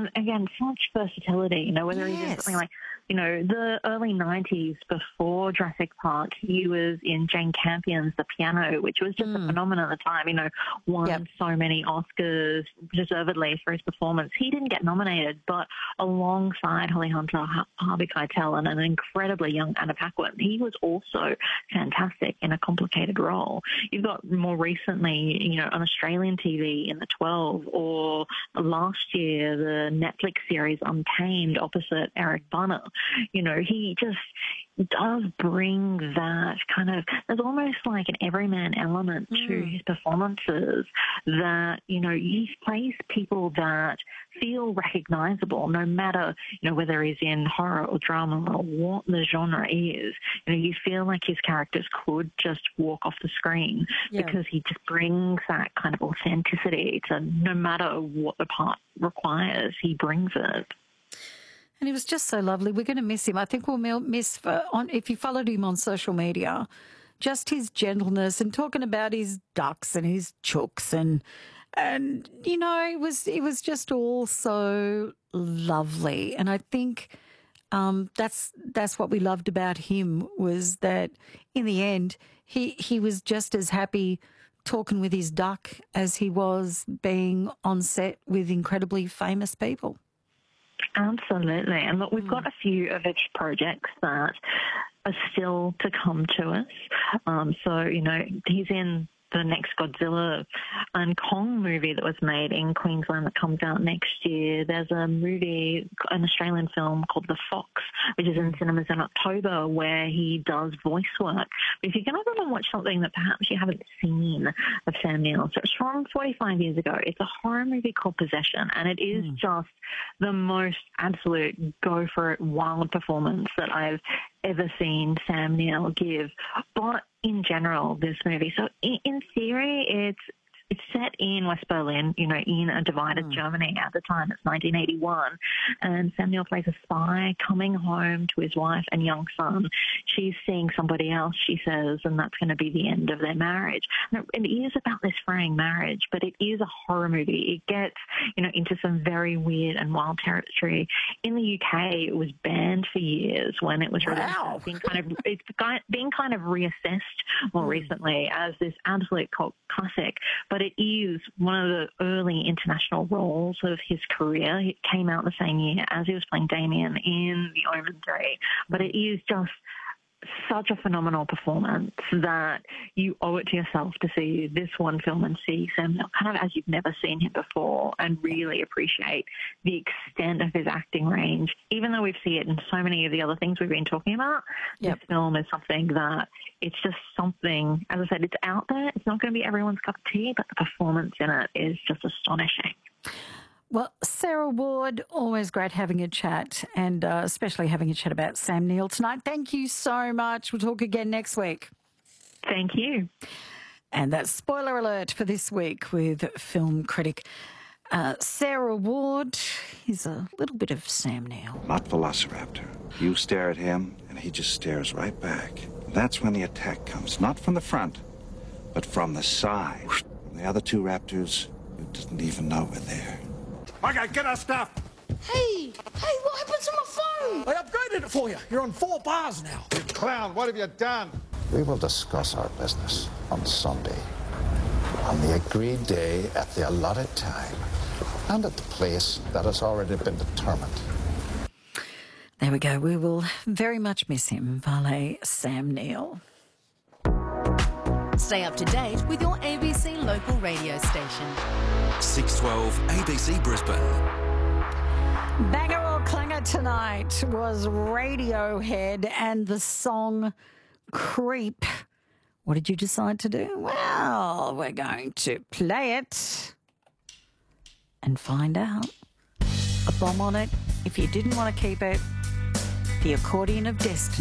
and again, such versatility, whether he's in something like, the early 90s before Jurassic Park, he was in Jane Campion's The Piano, which was just a phenomenon at the time, won so many Oscars deservedly for his performance. He didn't get nominated, but alongside Holly Hunter, Harvey Keitel, and an incredibly young Anna Paquin, he was also fantastic in a complicated role. You've got more recently, on Australian TV in The 12, or last year, the Netflix series Untamed opposite Eric Bana. He just does bring that kind of, there's almost like an everyman element to his performances that, he plays people that feel recognizable no matter, whether he's in horror or drama or what the genre is. You feel like his characters could just walk off the screen because he just brings that kind of authenticity to no matter what the part requires, he brings it. And he was just so lovely. We're going to miss him. I think we'll miss, if you followed him on social media, just his gentleness and talking about his ducks and his chooks and it was just all so lovely. And I think that's what we loved about him, was that in the end he was just as happy talking with his duck as he was being on set with incredibly famous people. Absolutely. And look, we've got a few of his projects that are still to come to us. So, he's in the next Godzilla and Kong movie that was made in Queensland that comes out next year. There's a movie, an Australian film called The Fox, which is in cinemas in October, where he does voice work. But if you're going to go and watch something that perhaps you haven't seen of Sam Neill, so it's from 45 years ago. It's a horror movie called Possession, and it is just the most absolute go-for-it wild performance that I've ever seen Sam Neill give. But in general, this movie, so in theory, it's set in West Berlin, in a divided Germany at the time. It's 1981. And Sam Neill plays a spy coming home to his wife and young son. She's seeing somebody else, she says, and that's going to be the end of their marriage. And it is about this fraying marriage, but it is a horror movie. It gets, into some very weird and wild territory. In the UK, it was banned for years when it was released. It's being kind of reassessed more recently as this absolute cult classic. But it is one of the early international roles of his career. It came out the same year as he was playing Damien in The Omen 3. But it is just such a phenomenal performance that you owe it to yourself to see this one film and see Sam Neill kind of as you've never seen him before and really appreciate the extent of his acting range. Even though we've seen it in so many of the other things we've been talking about, this film is something that it's just something, as I said, it's out there. It's not going to be everyone's cup of tea, but the performance in it is just astonishing. Well, Sarah Ward, always great having a chat, and especially having a chat about Sam Neill tonight. Thank you so much. We'll talk again next week. Thank you. And that's spoiler alert for this week with film critic Sarah Ward. Here's a little bit of Sam Neill. Not Velociraptor. You stare at him, and he just stares right back. That's when the attack comes, not from the front, but from the side. From the other two raptors who didn't even know we're there. Okay, get our stuff. Hey, what happened to my phone? I upgraded it for you. You're on 4 bars now. You clown, what have you done? We will discuss our business on Sunday, on the agreed day, at the allotted time, and at the place that has already been determined. There we go. We will very much miss him, Valet Sam Neill. Stay up to date with your ABC local radio station. 612 ABC Brisbane. Banger or clanger tonight was Radiohead and the song Creep. What did you decide to do? Well, we're going to play it and find out. A bomb on it. If you didn't want to keep it, the Accordion of Destiny.